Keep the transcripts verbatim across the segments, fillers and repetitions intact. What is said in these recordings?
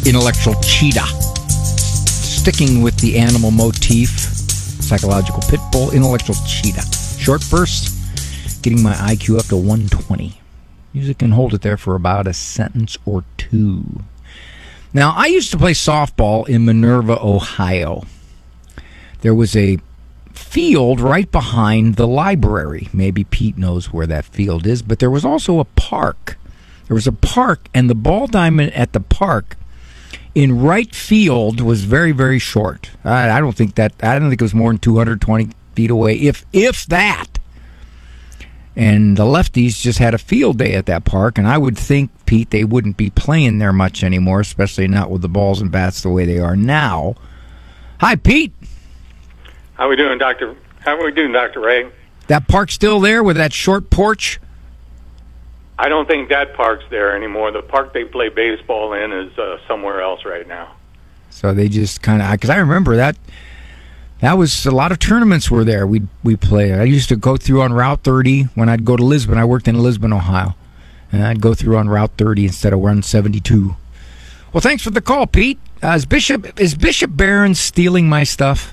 Intellectual Cheetah. Sticking with the animal motif, Psychological Pit Bull, Intellectual Cheetah. Short verse, getting my I Q up to one twenty. Music can hold it there for about a sentence or two. Now, I used to play softball in Minerva, Ohio. There was a field right behind the library. Maybe Pete knows where that field is, but there was also a park. There was a park, and the ball diamond at the park in right field was very, very short. I, I don't think that. I don't think it was more than two hundred twenty feet away, if if that. And the lefties just had a field day at that park, and I would think, Pete, they wouldn't be playing there much anymore, especially not with the balls and bats the way they are now. Hi, Pete. How are we doing, Doctor? How are we doing, Doctor Ray? That park still there with that short porch? I don't think that park's there anymore. The park they play baseball in is uh, somewhere else right now. So they just kind of, because I remember that. That was a lot of tournaments were there. We we played. I used to go through on Route thirty when I'd go to Lisbon. I worked in Lisbon, Ohio, and I'd go through on Route thirty instead of Run seventy-two. Well, thanks for the call, Pete. Uh, is Bishop is Bishop Barron stealing my stuff?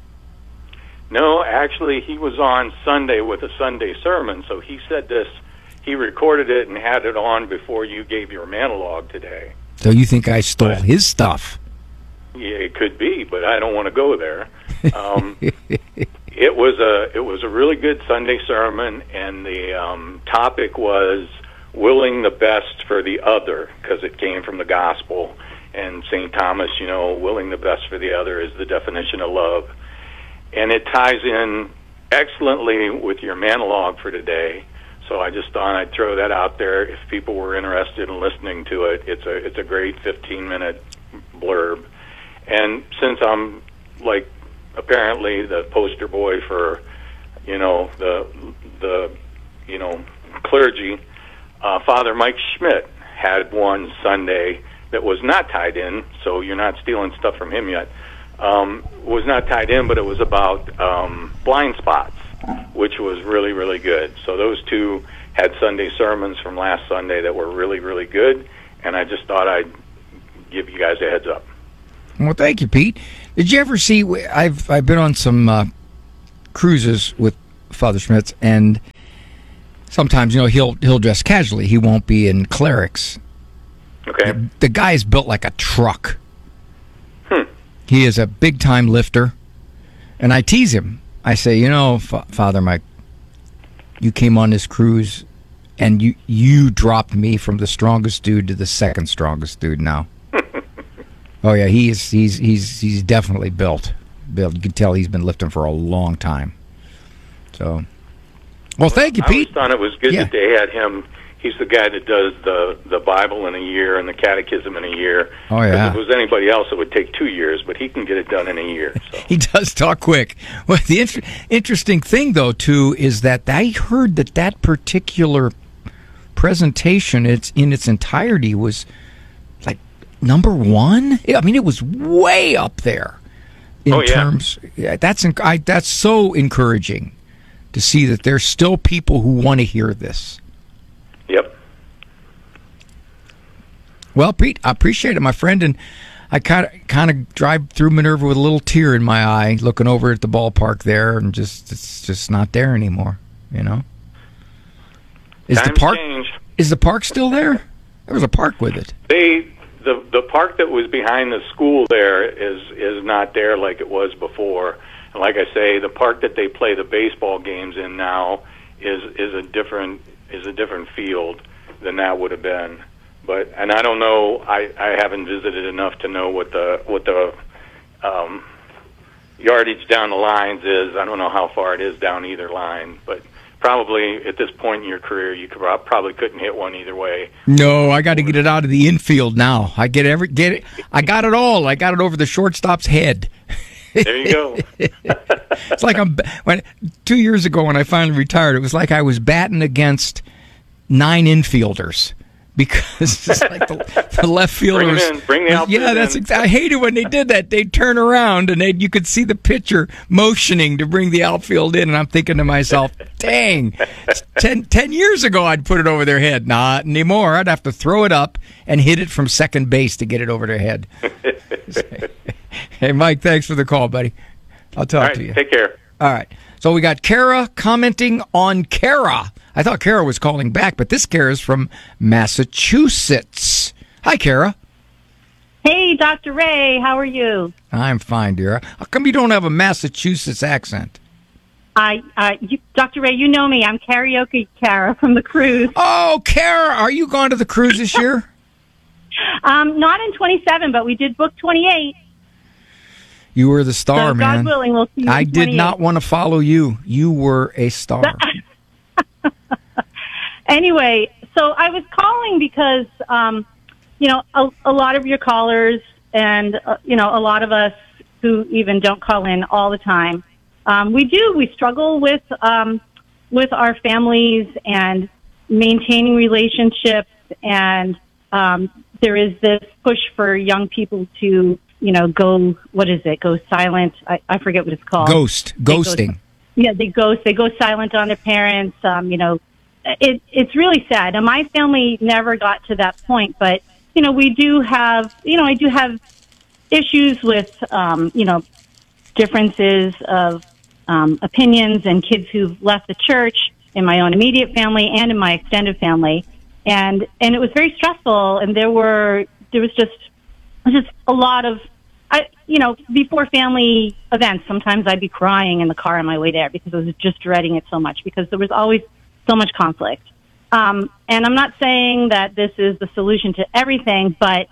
No, actually, he was on Sunday with a Sunday sermon. So he said this. He recorded it and had it on before you gave your monologue today. So you think I stole but, his stuff? Yeah, it could be, but I don't want to go there. Um, it was a it was a really good Sunday sermon, and the um, topic was willing the best for the other, because it came from the gospel. And Saint Thomas, you know, willing the best for the other is the definition of love, and it ties in excellently with your monologue for today. So I just thought I'd throw that out there. If people were interested in listening to it, it's a it's a great fifteen minute blurb. And since I'm like apparently the poster boy for, you know, the the you know clergy, uh, Father Mike Schmidt had one Sunday that was not tied in. So you're not stealing stuff from him yet. Um, was not tied in, but it was about um, blind spots, which was really, really good. So those two had Sunday sermons from last Sunday that were really, really good, and I just thought I'd give you guys a heads up. Well, thank you, Pete. Did you ever see, I've I've been on some uh, cruises with Father Schmitz, and sometimes, you know, he'll he'll dress casually. He won't be in clerics. Okay. The, the guy is built like a truck. Hmm. He is a big-time lifter, and I tease him. I say, you know, F- Father Mike, you came on this cruise, and you you dropped me from the strongest dude to the second strongest dude now. Oh yeah, he is. He's he's he's definitely built. Built. You can tell he's been lifting for a long time. So, well, thank you, I Pete. I thought it was good yeah. that they had him. He's the guy that does the the Bible in a year and the Catechism in a year. Oh yeah. If it was anybody else, it would take two years, but he can get it done in a year. So. He does talk quick. Well, the inter- interesting thing, though, too, is that I heard that that particular presentation, it's in its entirety, was like number one. I mean, it was way up there in oh, yeah. terms. Yeah, that's inc- I, that's so encouraging to see that there's still people who want to hear this. Yep. Well, Pete, I appreciate it, my friend, and I kind of kind of drive through Minerva with a little tear in my eye, looking over at the ballpark there, and just it's just not there anymore. You know, is Times the park changed. Is the park still there? There was a park with it. They the the park that was behind the school there is is not there like it was before. And like I say, the park that they play the baseball games in now is is a different is a different field than that would have been. But and I don't know. I, I haven't visited enough to know what the what the um, yardage down the lines is. I don't know how far it is down either line, but probably at this point in your career, you could, probably couldn't hit one either way. No, I got to get it out of the infield now. I get every get it. I got it all. I got it over the shortstop's head. There you go. It's like I'm when two years ago when I finally retired. It was like I was batting against nine infielders. because it's like the, the left fielder Bring was, him in. Bring the outfield yeah, that's in. exa- I hated when they did that. They'd turn around and they you could see the pitcher motioning to bring the outfield in, and I'm thinking to myself, dang, ten, ten years ago I'd put it over their head. Not anymore. I'd have to throw it up and hit it from second base to get it over their head. Hey, Mike, thanks for the call, buddy. I'll talk All right, to you. take care. All right. So we got Kara commenting on Kara. I thought Kara was calling back, but this Kara is from Massachusetts. Hi, Kara. Hey, Doctor Ray, how are you? I'm fine, dear. How come you don't have a Massachusetts accent? I, uh, you, Doctor Ray, you know me. I'm Karaoke Kara from the cruise. Oh, Kara, are you going to the cruise this year? Um, not in twenty-seven, but we did book twenty-eight. You were the star, so man. God willing, we'll see you I in did twenty-eight. not want to follow you. You were a star. Anyway, so I was calling because, um, you know, a, a lot of your callers and, uh, you know, a lot of us who even don't call in all the time, um, we do, we struggle with, um, with our families and maintaining relationships. And, um, there is this push for young people to, you know, go, what is it? Go silent. I, I forget what it's called. Ghost. They Ghosting. Go, yeah, they ghost. They go silent on their parents. Um, you know, it, it's really sad. And my family never got to that point, but, you know, we do have, you know, I do have issues with, um, you know, differences of um, opinions and kids who've left the church in my own immediate family and in my extended family. And, and it was very stressful. And there were, there was just, just a lot of, I, you know, before family events, sometimes I'd be crying in the car on my way there because I was just dreading it so much because there was always so much conflict. Um, and I'm not saying that this is the solution to everything, but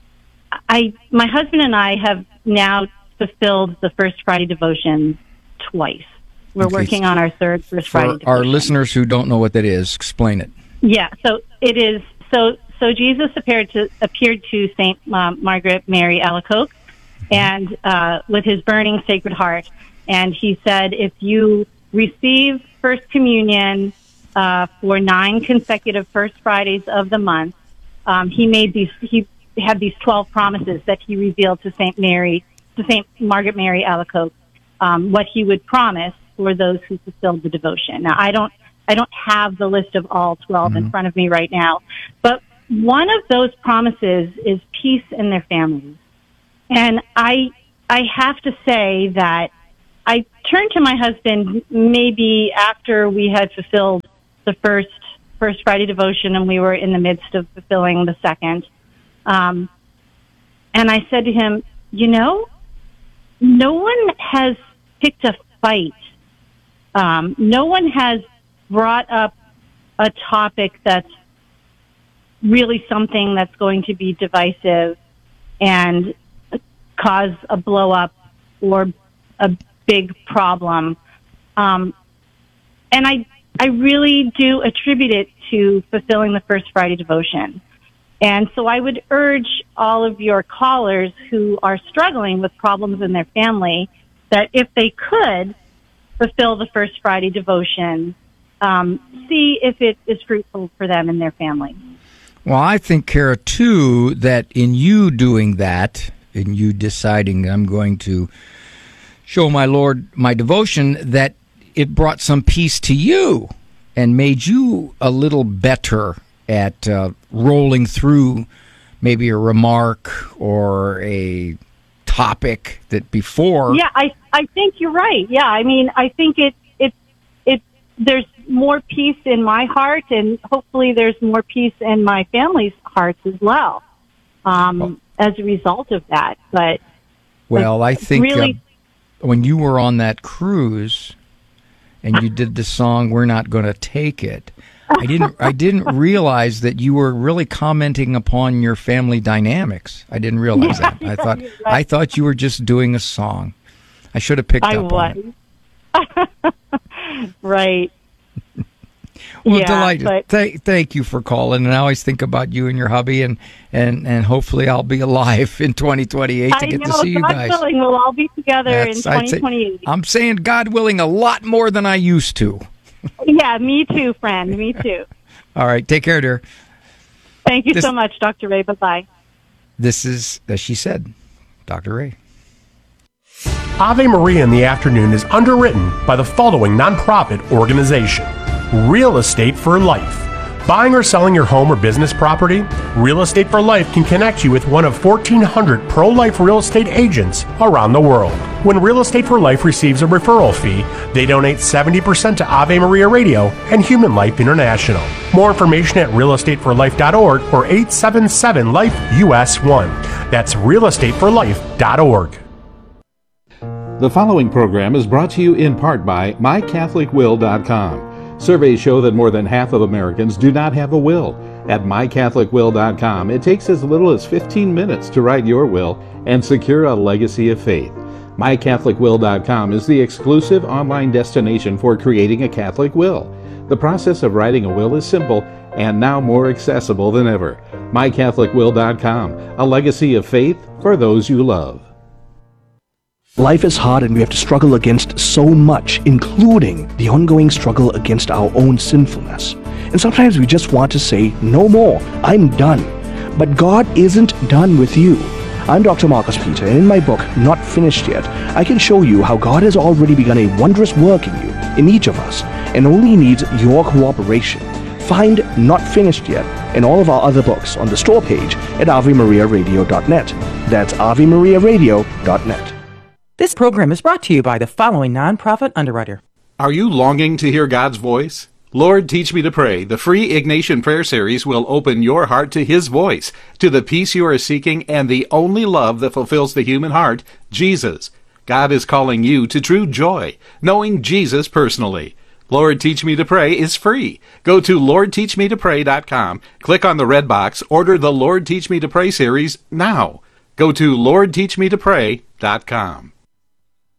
I, my husband and I have now fulfilled the First Friday devotion twice. We're Okay. working on our third First For Friday devotion. our listeners who don't know what that is, explain it. Yeah, so it is. So so Jesus appeared to appeared to Saint uh, Margaret Mary Alacoque, and uh, with his burning Sacred Heart, and he said, if you receive First Communion uh, for nine consecutive First Fridays of the month, um, he made these. He had these twelve promises that he revealed to Saint Mary, to Saint Margaret Mary Alacoque, um, what he would promise for those who fulfilled the devotion. Now, I don't. I don't have the list of all twelve mm-hmm. in front of me right now, but one of those promises is peace in their families. And I, I have to say that I turned to my husband maybe after we had fulfilled the first, first Friday devotion and we were in the midst of fulfilling the second. Um, and I said to him, you know, no one has picked a fight. Um, no one has brought up a topic that's really something that's going to be divisive and cause a blow up or a big problem. Um, and I, I really do attribute it to fulfilling the First Friday devotion. And so I would urge all of your callers who are struggling with problems in their family that if they could fulfill the First Friday devotion, Um, see if it is fruitful for them and their family. Well, I think, Kara, too, that in you doing that, in you deciding I'm going to show my Lord my devotion, that it brought some peace to you and made you a little better at uh, rolling through maybe a remark or a topic that before... Yeah, I, I think you're right. Yeah, I mean, I think it, it, it, there's more peace in my heart, and hopefully there's more peace in my family's hearts as well, um, well as a result of that. But well, I think really, uh, when you were on that cruise and you did the song "We're Not Gonna Take It," I didn't I didn't realize that you were really commenting upon your family dynamics. I didn't realize yeah, that. I thought right. I thought you were just doing a song. I should have picked I up was. on it. Right. Well, yeah, delighted. But, Th- thank you for calling. And I always think about you and your hubby, and, and, and hopefully I'll be alive in twenty twenty-eight to I get know, to see you God guys. willing, we'll all be together That's, in twenty twenty-eight. Say, I'm saying, God willing, a lot more than I used to. Yeah, me too, friend. Me too. All right. Take care, dear. Thank you This- so much, Doctor Ray. Bye-bye. This is, as she said, Doctor Ray. Ave Maria in the Afternoon is underwritten by the following nonprofit organization: Real Estate for Life. Buying or selling your home or business property? Real Estate for Life can connect you with one of fourteen hundred pro-life real estate agents around the world. When Real Estate for Life receives a referral fee, they donate seventy percent to Ave Maria Radio and Human Life International. More information at real estate for life dot org or eight seven seven life U S one. That's real estate for life dot org. The following program is brought to you in part by my catholic will dot com. Surveys show that more than half of Americans do not have a will. At my catholic will dot com, it takes as little as fifteen minutes to write your will and secure a legacy of faith. my catholic will dot com is the exclusive online destination for creating a Catholic will. The process of writing a will is simple and now more accessible than ever. my catholic will dot com, a legacy of faith for those you love. Life is hard and we have to struggle against so much, including the ongoing struggle against our own sinfulness. And sometimes we just want to say, no more, I'm done. But God isn't done with you. I'm Doctor Marcus Peter, and in my book, Not Finished Yet, I can show you how God has already begun a wondrous work in you, in each of us, and only needs your cooperation. Find Not Finished Yet and all of our other books on the store page at ave maria radio dot net. That's ave maria radio dot net. This program is brought to you by the following nonprofit underwriter. Are you longing to hear God's voice? Lord, Teach Me to Pray, the free Ignatian Prayer Series will open your heart to His voice, to the peace you are seeking, and the only love that fulfills the human heart, Jesus. God is calling you to true joy, knowing Jesus personally. Lord, Teach Me to Pray is free. Go to lord teach me to pray dot com, click on the red box, order the Lord Teach Me to Pray series now. Go to lord teach me to pray dot com.